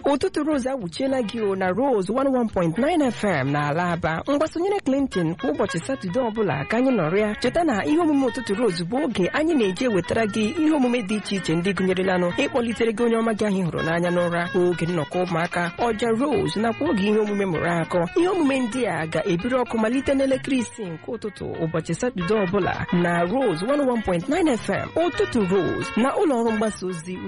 ụtụtụ Rose awuchiela gị na Rose 101.9 FM na ala Aba. Mgbasonyere Clinton kwa ụbọchị Satọde ọbụla ka anyị nọrọ ya. Cheta na ihe omume ụtụtụ Rose bụ oge anyị na-eji ewetara gị ihe omume dị iche iche ndị gụnyerelanụ ịkpọlitere gị onye ọma gị anyị hụrụ n'anya n'ụra, oge nnọkọ ụmụaka, ọja Rose nakwa oge ihe omume mụrụ akọ. Ihe omume ndị a ga-ebiri ọkụ malite n'elekere 6 nke ụtụtụ ụbọchị Satọde ọbụla na Rose 101.9 FM. Ụtụtụ Rose na ụlọ ọrụ mgbasa ozi